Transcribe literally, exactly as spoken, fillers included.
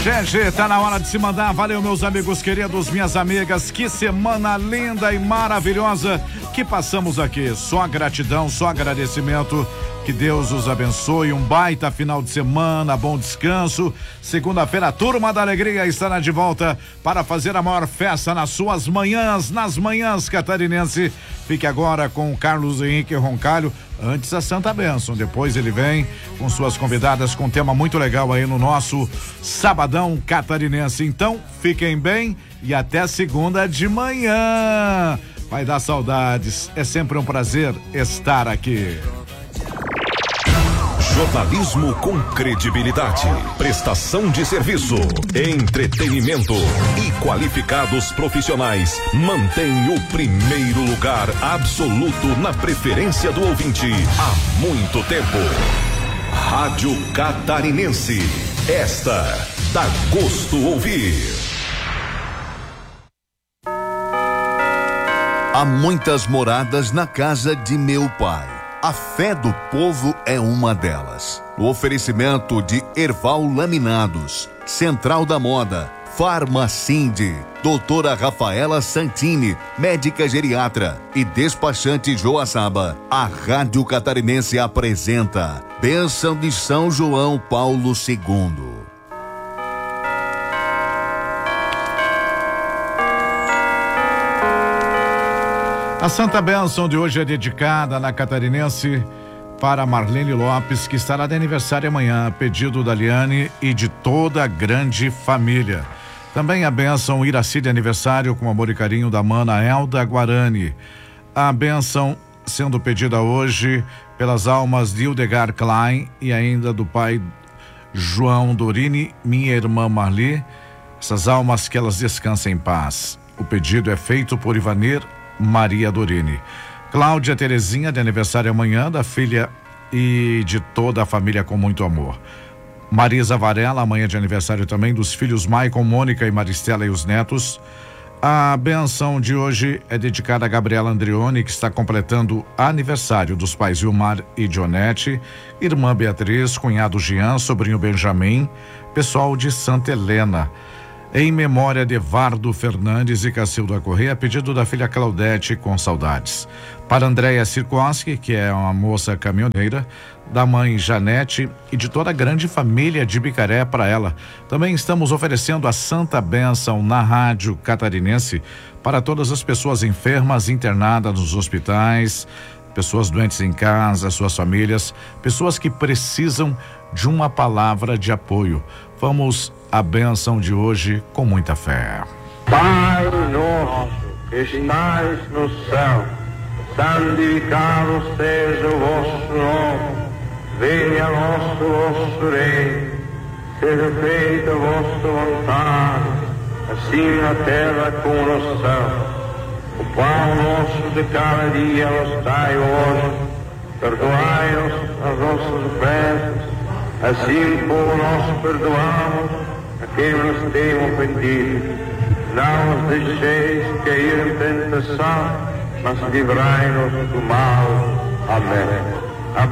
Gente, tá na hora de se mandar. Valeu, meus amigos queridos, minhas amigas. Que semana linda e maravilhosa que passamos aqui. Só gratidão, só agradecimento. Que Deus os abençoe. Um baita final de semana, bom descanso. Segunda-feira, a Turma da Alegria estará de volta para fazer a maior festa nas suas manhãs, nas manhãs catarinense. Fique agora com o Carlos Henrique Roncalho. Antes a Santa Bênção, depois ele vem com suas convidadas com um tema muito legal aí no nosso Sabadão Catarinense. Então, fiquem bem e até segunda de manhã. Vai dar saudades, é sempre um prazer estar aqui. Jornalismo com credibilidade, prestação de serviço, entretenimento e qualificados profissionais mantém o primeiro lugar absoluto na preferência do ouvinte há muito tempo. Rádio Catarinense, esta dá gosto ouvir. Há muitas moradas na casa de meu pai. A fé do povo é uma delas. O oferecimento de Erval Laminados, Central da Moda, Farmacinde, doutora Rafaela Santini, médica geriatra e despachante Joaçaba. A Rádio Catarinense apresenta Bênção de São João Paulo segundo. A Santa Bênção de hoje é dedicada na Catarinense para Marlene Lopes, que estará de aniversário amanhã, a pedido da Liane e de toda a grande família. Também a bênção Iraci de aniversário com amor e carinho da mana Elda Guarani. A bênção sendo pedida hoje pelas almas de Hildegar Klein e ainda do pai João Dorini, minha irmã Marli. Essas almas que elas descansem em paz. O pedido é feito por Ivanir Maria Dorini. Cláudia Terezinha de aniversário amanhã, da filha e de toda a família com muito amor. Marisa Varela, amanhã de aniversário também, dos filhos Maicon, Mônica e Maristela e os netos. A benção de hoje é dedicada a Gabriela Andrione, que está completando aniversário dos pais Vilmar e Dionete, irmã Beatriz, cunhado Jean, sobrinho Benjamin, pessoal de Santa Helena. Em memória de Vardo Fernandes e Cacilda Correia, pedido da filha Claudete com saudades. Para Andréia Sirkoski, que é uma moça caminhoneira, da mãe Janete e de toda a grande família de Bicaré para ela. Também estamos oferecendo a Santa Bênção na Rádio Catarinense para todas as pessoas enfermas, internadas nos hospitais, pessoas doentes em casa, suas famílias, pessoas que precisam de uma palavra de apoio. Vamos à bênção de hoje com muita fé. Pai nosso que estais no céu, santificado seja o vosso nome, venha a nosso vosso reino, seja feita a vossa vontade, assim na terra como no céu. O pão nosso de cada dia nos dai hoje, perdoai-nos as nossas ofensas, assim como nós perdoamos a quem nos tem ofendido. Não nos deixeis cair em tentação, mas livrai-nos do mal. Amém.